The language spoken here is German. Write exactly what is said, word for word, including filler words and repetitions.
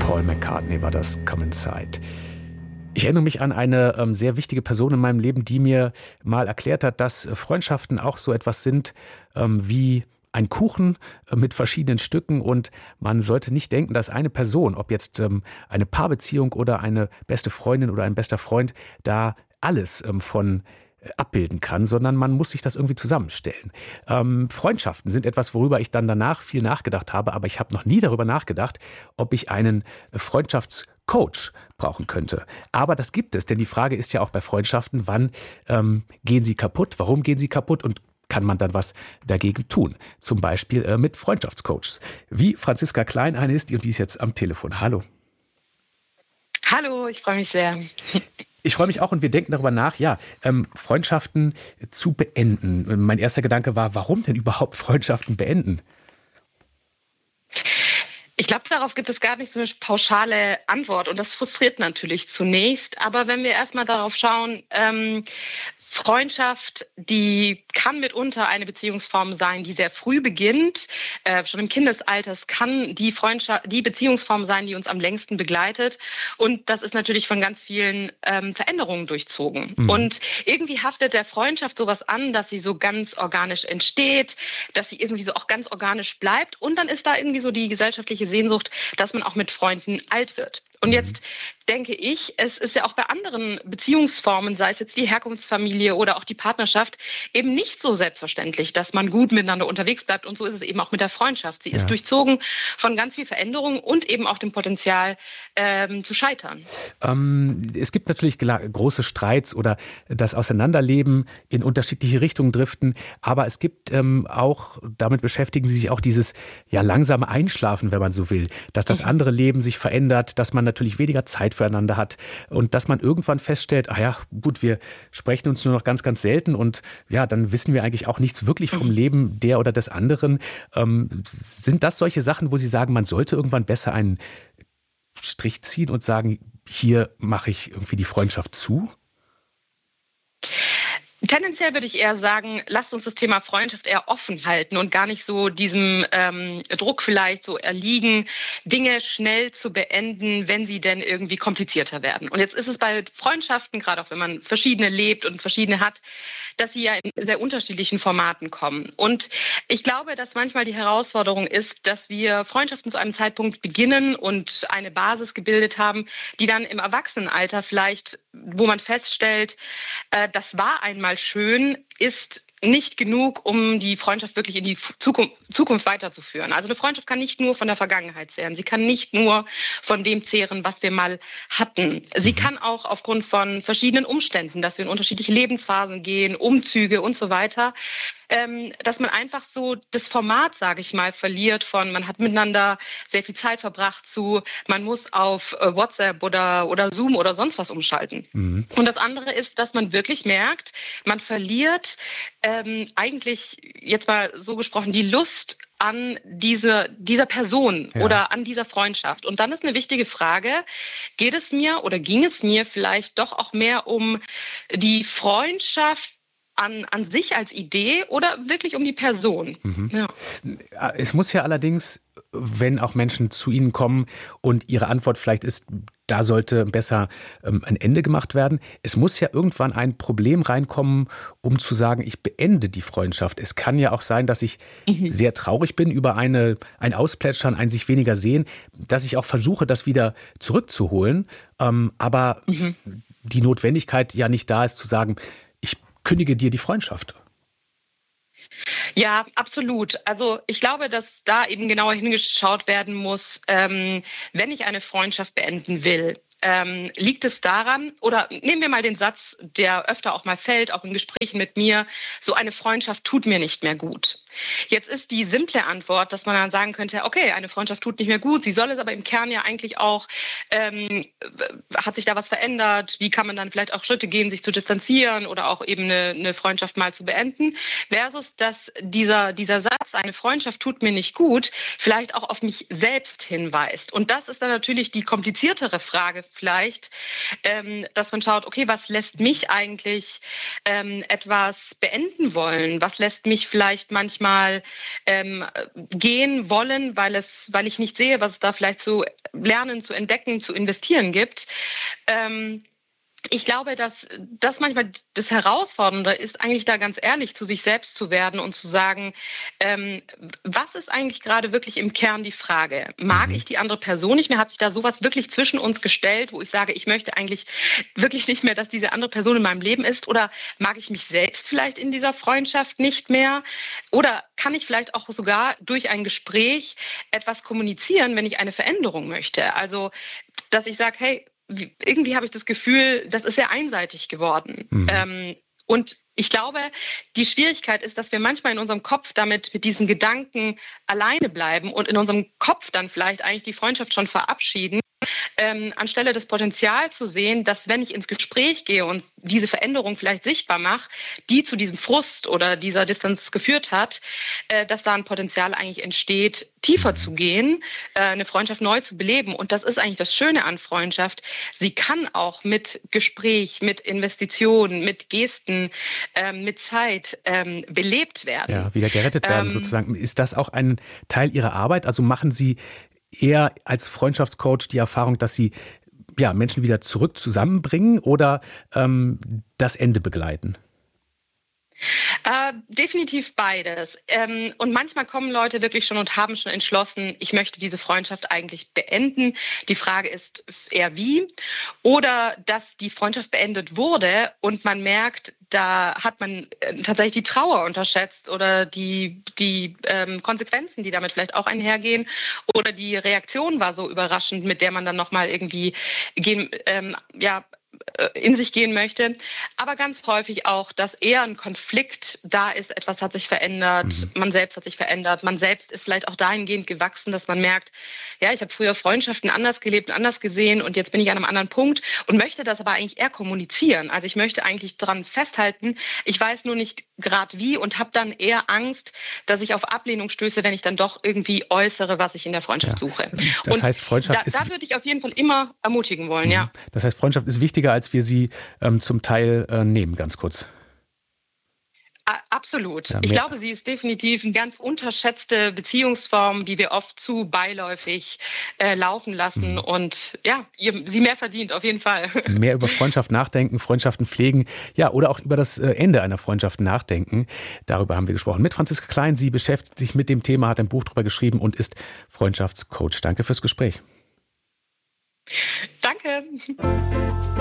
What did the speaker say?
Paul McCartney war das, Come Inside. Ich erinnere mich an eine ähm, sehr wichtige Person in meinem Leben, die mir mal erklärt hat, dass Freundschaften auch so etwas sind ähm, wie ein Kuchen äh, mit verschiedenen Stücken, und man sollte nicht denken, dass eine Person, ob jetzt ähm, eine Paarbeziehung oder eine beste Freundin oder ein bester Freund, da alles ähm, von abbilden kann, sondern man muss sich das irgendwie zusammenstellen. Ähm, Freundschaften sind etwas, worüber ich dann danach viel nachgedacht habe, aber ich habe noch nie darüber nachgedacht, ob ich einen Freundschaftscoach brauchen könnte. Aber das gibt es, denn die Frage ist ja auch bei Freundschaften, wann ähm, gehen sie kaputt, warum gehen sie kaputt und kann man dann was dagegen tun? Zum Beispiel äh, mit Freundschaftscoaches. Wie Franziska Klein eine ist, und die ist jetzt am Telefon. Hallo. Hallo, ich freue mich sehr. Ich freue mich auch, und wir denken darüber nach, ja, ähm, Freundschaften zu beenden. Mein erster Gedanke war, warum denn überhaupt Freundschaften beenden? Ich glaube, darauf gibt es gar nicht so eine pauschale Antwort, und das frustriert natürlich zunächst. Aber wenn wir erstmal darauf schauen, ähm, Freundschaft, die kann mitunter eine Beziehungsform sein, die sehr früh beginnt. Äh, schon im Kindesalter. Es kann die Freundschaft, die Beziehungsform sein, die uns am längsten begleitet. Und das ist natürlich von ganz vielen ähm, Veränderungen durchzogen. Mhm. Und irgendwie haftet der Freundschaft sowas an, dass sie so ganz organisch entsteht, dass sie irgendwie so auch ganz organisch bleibt. Und dann ist da irgendwie so die gesellschaftliche Sehnsucht, dass man auch mit Freunden alt wird. Und jetzt denke ich, es ist ja auch bei anderen Beziehungsformen, sei es jetzt die Herkunftsfamilie oder auch die Partnerschaft, eben nicht so selbstverständlich, dass man gut miteinander unterwegs bleibt. Und so ist es eben auch mit der Freundschaft. Sie ja. ist durchzogen von ganz viel Veränderung und eben auch dem Potenzial ähm, zu scheitern. Ähm, es gibt natürlich große Streits oder das Auseinanderleben in unterschiedliche Richtungen driften. Aber es gibt ähm, auch, damit beschäftigen Sie sich auch dieses ja, langsame Einschlafen, wenn man so will, dass das mhm. andere Leben sich verändert, dass man natürlich weniger Zeit füreinander hat und dass man irgendwann feststellt, ah ja, gut, wir sprechen uns nur noch ganz, ganz selten, und ja, dann wissen wir eigentlich auch nichts wirklich vom Leben der oder des anderen. Ähm, sind das solche Sachen, wo Sie sagen, man sollte irgendwann besser einen Strich ziehen und sagen, hier mache ich irgendwie die Freundschaft zu? Tendenziell würde ich eher sagen, lasst uns das Thema Freundschaft eher offen halten und gar nicht so diesem ähm, Druck vielleicht so erliegen, Dinge schnell zu beenden, wenn sie denn irgendwie komplizierter werden. Und jetzt ist es bei Freundschaften, gerade auch wenn man verschiedene lebt und verschiedene hat, dass sie ja in sehr unterschiedlichen Formaten kommen. Und ich glaube, dass manchmal die Herausforderung ist, dass wir Freundschaften zu einem Zeitpunkt beginnen und eine Basis gebildet haben, die dann im Erwachsenenalter vielleicht, wo man feststellt, äh, das war einmal schön, ist nicht genug, um die Freundschaft wirklich in die Zukunft, Zukunft weiterzuführen. Also eine Freundschaft kann nicht nur von der Vergangenheit zehren. Sie kann nicht nur von dem zehren, was wir mal hatten. Sie kann auch aufgrund von verschiedenen Umständen, dass wir in unterschiedliche Lebensphasen gehen, Umzüge und so weiter, ähm, dass man einfach so das Format, sage ich mal, verliert von, man hat miteinander sehr viel Zeit verbracht zu, man muss auf äh, WhatsApp oder, oder Zoom oder sonst was umschalten. Mhm. Und das andere ist, dass man wirklich merkt, man verliert ähm, eigentlich, jetzt mal so gesprochen, die Lust an diese, dieser Person ja. oder an dieser Freundschaft. Und dann ist eine wichtige Frage, geht es mir oder ging es mir vielleicht doch auch mehr um die Freundschaft An, an sich als Idee oder wirklich um die Person? Mhm. Ja. Es muss ja allerdings, wenn auch Menschen zu Ihnen kommen und Ihre Antwort vielleicht ist, da sollte besser ähm, ein Ende gemacht werden, es muss ja irgendwann ein Problem reinkommen, um zu sagen, ich beende die Freundschaft. Es kann ja auch sein, dass ich mhm. sehr traurig bin über eine, ein Ausplätschern, ein sich weniger sehen, dass ich auch versuche, das wieder zurückzuholen, ähm, aber mhm. die Notwendigkeit ja nicht da ist, zu sagen, ich kündige dir die Freundschaft. Ja, absolut. Also ich glaube, dass da eben genauer hingeschaut werden muss, ähm, wenn ich eine Freundschaft beenden will. Ähm, liegt es daran, oder nehmen wir mal den Satz, der öfter auch mal fällt, auch in Gesprächen mit mir, so eine Freundschaft tut mir nicht mehr gut. Jetzt ist die simple Antwort, dass man dann sagen könnte, okay, eine Freundschaft tut nicht mehr gut, sie soll es aber im Kern ja eigentlich auch, ähm, hat sich da was verändert, wie kann man dann vielleicht auch Schritte gehen, sich zu distanzieren oder auch eben eine, eine Freundschaft mal zu beenden, versus dass dieser, dieser Satz, eine Freundschaft tut mir nicht gut, vielleicht auch auf mich selbst hinweist. Und das ist dann natürlich die kompliziertere Frage, vielleicht, ähm, dass man schaut, okay, was lässt mich eigentlich ähm, etwas beenden wollen? Was lässt mich vielleicht manchmal manchmal ähm, gehen wollen, weil es, weil ich nicht sehe, was es da vielleicht zu lernen, zu entdecken, zu investieren gibt. Ähm, Ich glaube, dass das manchmal das Herausfordernde ist, eigentlich da ganz ehrlich zu sich selbst zu werden und zu sagen, ähm, was ist eigentlich gerade wirklich im Kern die Frage? Mag Mhm. ich die andere Person nicht mehr? Hat sich da sowas wirklich zwischen uns gestellt, wo ich sage, ich möchte eigentlich wirklich nicht mehr, dass diese andere Person in meinem Leben ist? Oder mag ich mich selbst vielleicht in dieser Freundschaft nicht mehr? Oder kann ich vielleicht auch sogar durch ein Gespräch etwas kommunizieren, wenn ich eine Veränderung möchte? Also, dass ich sage, hey, irgendwie habe ich das Gefühl, das ist sehr einseitig geworden. Mhm. Ähm, und ich glaube, die Schwierigkeit ist, dass wir manchmal in unserem Kopf damit mit diesen Gedanken alleine bleiben und in unserem Kopf dann vielleicht eigentlich die Freundschaft schon verabschieden, ähm, anstelle das Potenzial zu sehen, dass wenn ich ins Gespräch gehe und diese Veränderung vielleicht sichtbar mache, die zu diesem Frust oder dieser Distanz geführt hat, äh, dass da ein Potenzial eigentlich entsteht, tiefer zu gehen, äh, eine Freundschaft neu zu beleben. Und das ist eigentlich das Schöne an Freundschaft. Sie kann auch mit Gespräch, mit Investitionen, mit Gesten, ähm, mit Zeit ähm, belebt werden. Ja, wieder gerettet werden Ähm, sozusagen. Ist das auch ein Teil Ihrer Arbeit? Also machen Sie eher als Freundschaftscoach die Erfahrung, dass Sie ja, Menschen wieder zurück zusammenbringen oder ähm, das Ende begleiten? Äh, definitiv beides. Ähm, und manchmal kommen Leute wirklich schon und haben schon entschlossen, ich möchte diese Freundschaft eigentlich beenden. Die Frage ist eher wie. Oder dass die Freundschaft beendet wurde und man merkt, da hat man äh, tatsächlich die Trauer unterschätzt oder die, die ähm, Konsequenzen, die damit vielleicht auch einhergehen. Oder die Reaktion war so überraschend, mit der man dann nochmal irgendwie gehen, ähm, ja, in sich gehen möchte, aber ganz häufig auch, dass eher ein Konflikt da ist, etwas hat sich verändert, Mhm. man selbst hat sich verändert, man selbst ist vielleicht auch dahingehend gewachsen, dass man merkt, ja, ich habe früher Freundschaften anders gelebt, anders gesehen und jetzt bin ich an einem anderen Punkt und möchte das aber eigentlich eher kommunizieren. Also ich möchte eigentlich daran festhalten, ich weiß nur nicht gerade wie und habe dann eher Angst, dass ich auf Ablehnung stöße, wenn ich dann doch irgendwie äußere, was ich in der Freundschaft Ja. suche. Das und heißt, Freundschaft da, ist... da würde ich auf jeden Fall immer ermutigen wollen, Mhm. ja. Das heißt, Freundschaft ist wichtiger, als wir sie ähm, zum Teil äh, nehmen, ganz kurz. A- Absolut. Ja, Ich mehr- glaube, sie ist definitiv eine ganz unterschätzte Beziehungsform, die wir oft zu beiläufig äh, laufen lassen. Mhm. Und ja, ihr, sie mehr verdient, auf jeden Fall. Mehr über Freundschaft nachdenken, Freundschaften pflegen, ja, oder auch über das äh, Ende einer Freundschaft nachdenken. Darüber haben wir gesprochen mit Franziska Klein. Sie beschäftigt sich mit dem Thema, hat ein Buch darüber geschrieben und ist Freundschaftscoach. Danke fürs Gespräch. Danke.